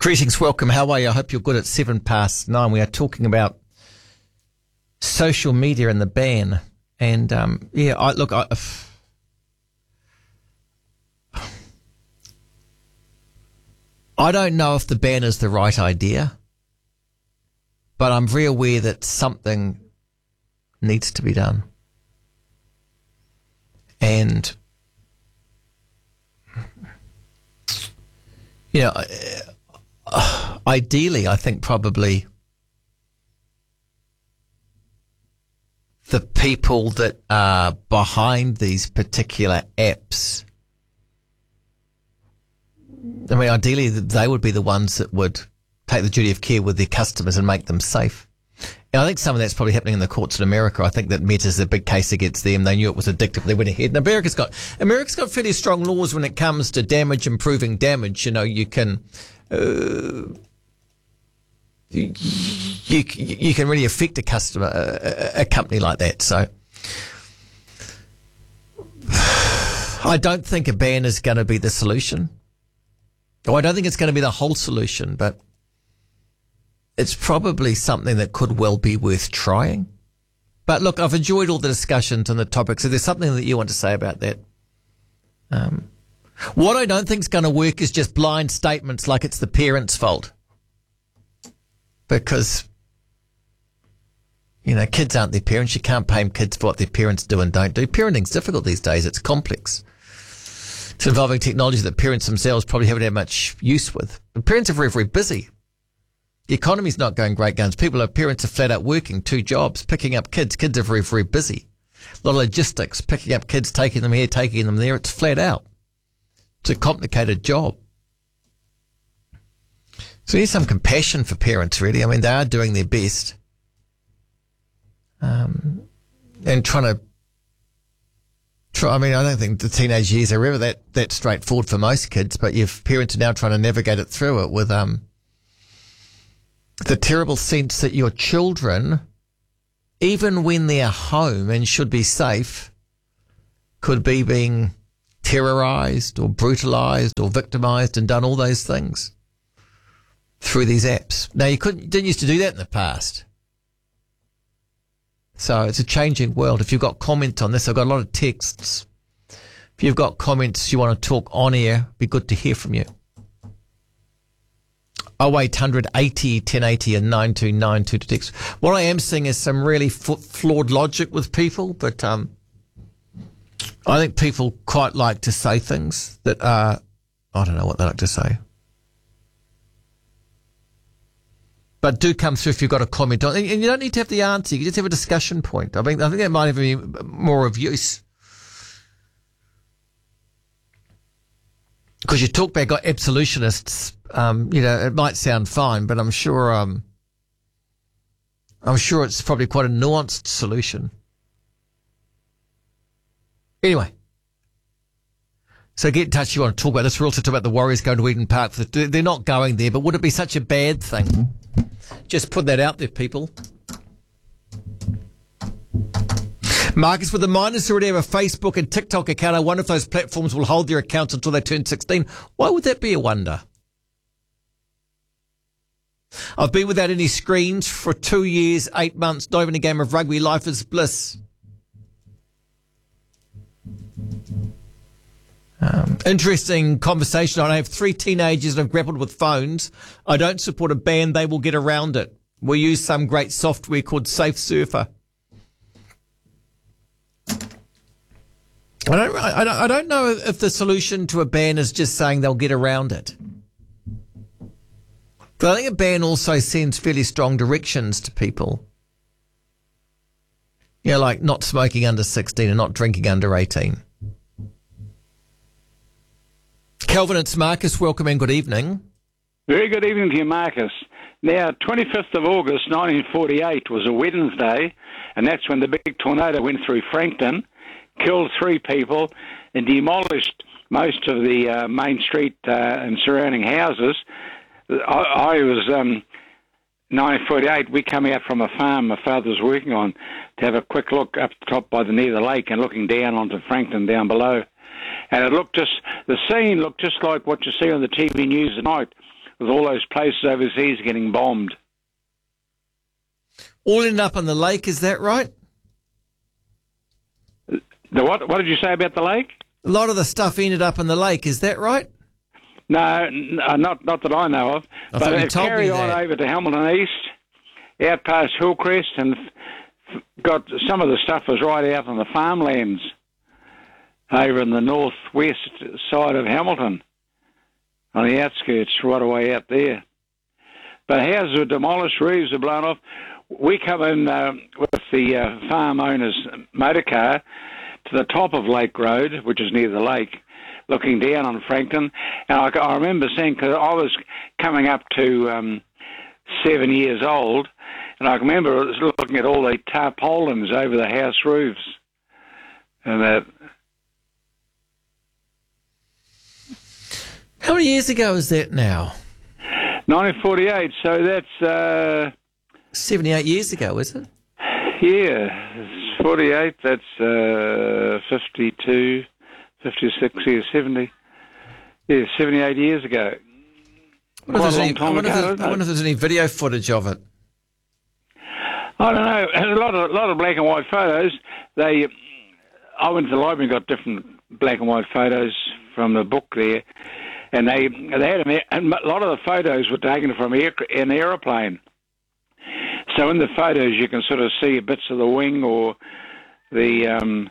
Greetings, welcome. How are you? I hope you're good. At 9:07. We are talking about social media and the ban. And I don't know if the ban is the right idea, but I'm very aware that something needs to be done. And ideally, I think probably the people that are behind these particular apps, I mean, ideally they would be the ones that would take the duty of care with their customers and make them safe. And I think some of that's probably happening in the courts in America. I think that Meta's a big case against them. They knew it was addictive. They went ahead. And America's got fairly strong laws when it comes to damage and proving damage. You know, you can you can really affect a customer, a company like that. So I don't think a ban is going to be the solution. I don't think it's going to be the whole solution, but it's probably something that could well be worth trying. But look, I've enjoyed all the discussions on the topic. So there's something that you want to say about that. What I don't think is going to work is just blind statements like it's the parents' fault. Because, you know, kids aren't their parents. You can't blame kids for what their parents do and don't do. Parenting's difficult these days. It's complex. It's involving technology that parents themselves probably haven't had much use with. But parents are very, very busy. The economy's not going great guns. Parents are flat out working 2 jobs, picking up kids. Kids are very, very busy. A lot of logistics, picking up kids, taking them here, taking them there. It's flat out. It's a complicated job. So here's some compassion for parents, really. I mean, they are doing their best. And I don't think the teenage years are ever that straightforward for most kids, but your parents are now trying to navigate it through it with the terrible sense that your children, even when they're home and should be safe, could be being terrorized or brutalized or victimized and done all those things through these apps. Now, didn't used to do that in the past. So it's a changing world. If you've got comments on this, I've got a lot of texts. If you've got comments you want to talk on air, it'd be good to hear from you. 0800 80 1080 and 9292 to text. What I am seeing is some really flawed logic with people, but I think people quite like to say things that are, I don't know what they like to say. But do come through if you've got a comment on it. And you don't need to have the answer. You can just have a discussion point. I think that might be more of use. Because you talk about absolutionists, it might sound fine, but I'm sure it's probably quite a nuanced solution. Anyway. So get in touch if you want to talk about this. We're also talking about the Warriors going to Eden Park. They're not going there, but would it be such a bad thing? Just put that out there, people. Marcus, with the minors who already have a Facebook and TikTok account, I wonder if those platforms will hold their accounts until they turn 16. Why would that be, a wonder? I've been without any screens for 2 years, 8 months, not even a game of rugby. Life is bliss. Interesting conversation. I have 3 teenagers that have grappled with phones. I don't support a ban. They will get around it. We use some great software called Safe Surfer. I don't know if the solution to a ban is just saying they'll get around it. But I think a ban also sends fairly strong directions to people. You know, like not smoking under 16 and not drinking under 18. Kelvin, it's Marcus. Welcome and good evening. Very good evening to you, Marcus. Now, 25th of August 1948 was a Wednesday, and that's when the big tornado went through Frankton, killed 3 people, and demolished most of the main street and surrounding houses. I was 1948. We come out from a farm my father was working on to have a quick look up top by near the lake and looking down onto Frankton down below. And the scene looked just like what you see on the TV news at night, with all those places overseas getting bombed. All ended up on the lake, is that right? The what? What did you say about the lake? A lot of the stuff ended up in the lake, is that right? No, not that I know of. But it carried on over to Hamilton East, out past Hillcrest, and got some of the stuff was right out on the farmlands over in the northwest side of Hamilton, on the outskirts, right away out there. But houses were demolished, roofs were blown off. We come in with the farm owner's motor car to the top of Lake Road, which is near the lake, looking down on Frankton. And I remember seeing, because I was coming up to 7 years old, and I remember looking at all the tarpaulins over the house roofs. And that. How many years ago is that now? 1948, so that's... 78 years ago, is it? Yeah, it's 48, that's 52, 56 years, 70. Yeah, 78 years ago. I wonder if there's any video footage of it. I don't know. There's a lot of black and white photos. I went to the library and got different black and white photos from the book there, and they had them, and a lot of the photos were taken from an aeroplane. So in the photos, you can sort of see bits of the wing or the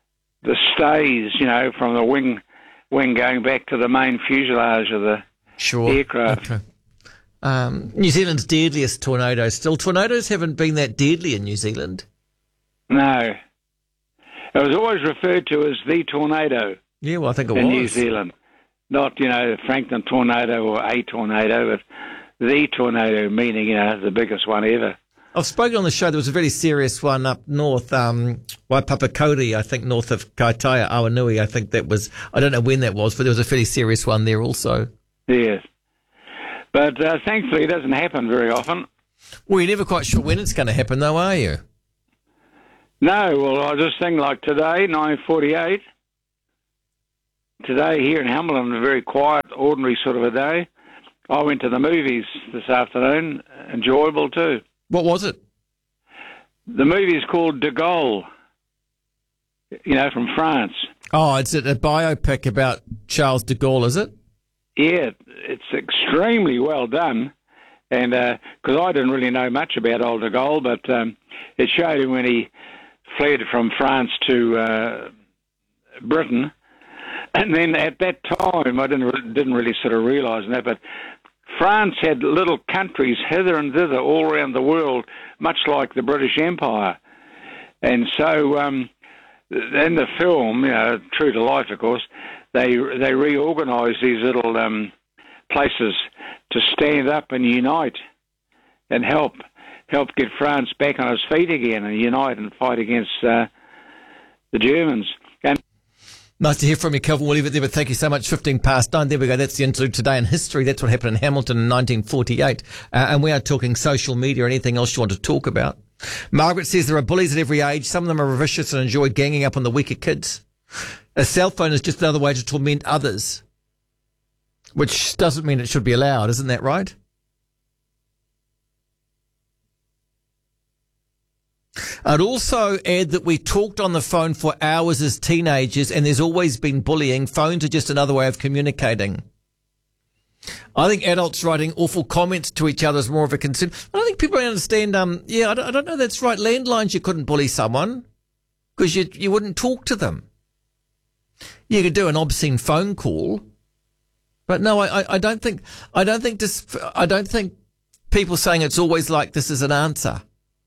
stays, from the wing going back to the main fuselage of the aircraft. Okay. New Zealand's deadliest tornado. Still, tornadoes haven't been that deadly in New Zealand. No. It was always referred to as the tornado. Yeah, well, I think it was. In New Zealand. Not, the Franklin tornado or a tornado, but the tornado, meaning, the biggest one ever. I've spoken on the show. There was a very serious one up north, Waipapakoti, I think, north of Kaitaia, Awanui. I think that was, I don't know when that was, but there was a fairly serious one there also. Yes. But thankfully it doesn't happen very often. Well, you're never quite sure when it's going to happen, though, are you? No, well, I just think like today, 1948, today here in Hamilton, a very quiet, ordinary sort of a day. I went to the movies this afternoon, enjoyable too. What was it? The movie is called De Gaulle, from France. Oh, it's a biopic about Charles de Gaulle, is it? Yeah, it's extremely well done, and because I didn't really know much about old de Gaulle, but it showed him when he fled from France to Britain, and then at that time I didn't really sort of realise that, but France had little countries hither and thither all around the world, much like the British Empire, and so in the film, true to life, of course, they reorganised these little places to stand up and unite and help get France back on its feet again and unite and fight against the Germans. And nice to hear from you, Kelvin. We'll leave it there, but thank you so much. 9:15. There we go. That's the interlude today in history. That's what happened in Hamilton in 1948. And we are talking social media or anything else you want to talk about. Margaret says there are bullies at every age. Some of them are vicious and enjoy ganging up on the weaker kids. A cell phone is just another way to torment others, which doesn't mean it should be allowed. Isn't that right? I'd also add that we talked on the phone for hours as teenagers, and there's always been bullying. Phones are just another way of communicating. I think adults writing awful comments to each other is more of a concern. I don't think people understand, I don't know that's right. Landlines, you couldn't bully someone because you wouldn't talk to them. You could do an obscene phone call, but no, I don't think people saying it's always like this is an answer.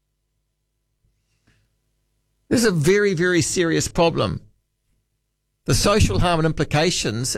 This is a very, very serious problem. The social harm and implications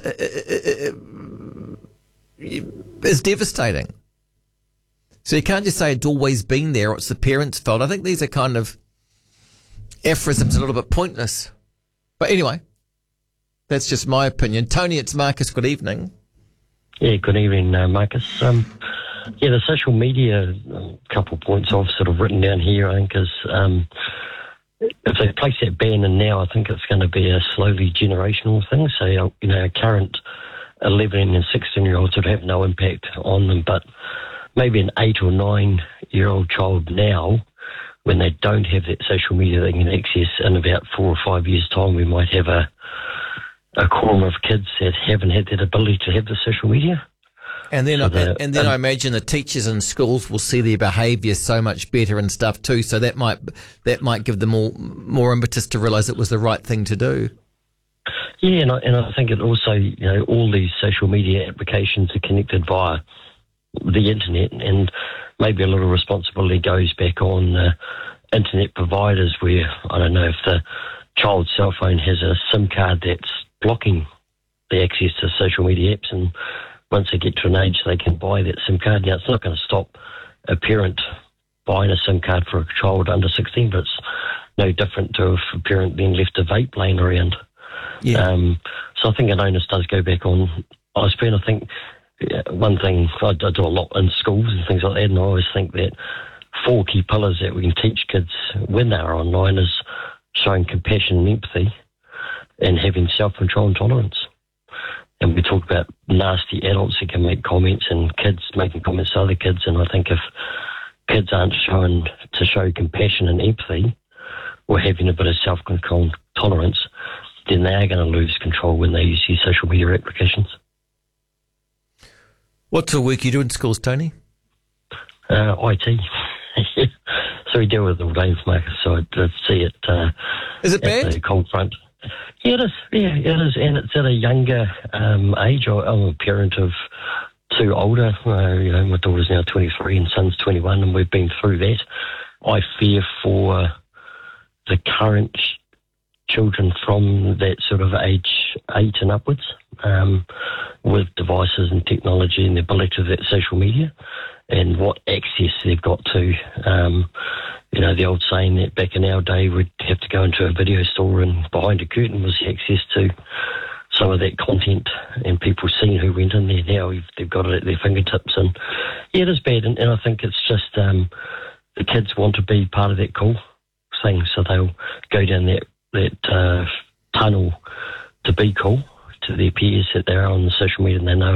is devastating. So you can't just say it's always been there or it's the parents' fault. I think these are kind of aphorisms a little bit pointless. But anyway, that's just my opinion. Tony, it's Marcus. Good evening. Yeah, good evening, Marcus. The social media, a couple of points I've sort of written down here, I think, is if they place that ban in now, I think it's going to be a slowly generational thing. So, our current 11 and 16-year-olds would have no impact on them, but maybe an 8 or 9-year-old child now, when they don't have that social media they can access, in about 4 or 5 years' time, we might have a quorum of kids that haven't had that ability to have the social media. And then, I imagine the teachers in schools will see their behaviour so much better and stuff too. So that might give them more impetus to realise it was the right thing to do. Yeah, and I think it also, all these social media applications are connected via the internet, and maybe a little responsibility goes back on internet providers, where I don't know if the child's cell phone has a SIM card that's blocking the access to social media apps, and once they get to an age they can buy that SIM card. Now, it's not going to stop a parent buying a SIM card for a child under 16, but it's no different to if a parent then left a vape laying around. Yeah. So I think an onus does go back on ISP, and I think one thing, I do a lot in schools and things like that, and I always think that 4 key pillars that we can teach kids when they're online is showing compassion and empathy and having self-control and tolerance. And we talk about nasty adults that can make comments and kids making comments to other kids, and I think if kids aren't shown to show compassion and empathy or having a bit of self-control and tolerance, then they are going to lose control when they use these social media applications. What sort of work you do in schools, Tony? IT. So we deal with all day, Marcus, so I see it. Is it bad? At the cold front. Yeah, it is. Yeah, it is, and it's at a younger age. I'm a parent of 2 older. My daughter's now 23 and son's 21, and we've been through that. I fear for the current children from that sort of age 8 and upwards, with devices and technology and the ability of that social media and what access they've got to. The old saying that back in our day we'd have to go into a video store and behind a curtain was access to some of that content and people seeing who went in there. Now they've got it at their fingertips, and yeah, it is bad, and I think it's just the kids want to be part of that cool thing, so they'll go down that tunnel to be cool to their peers that they're on the social media and they know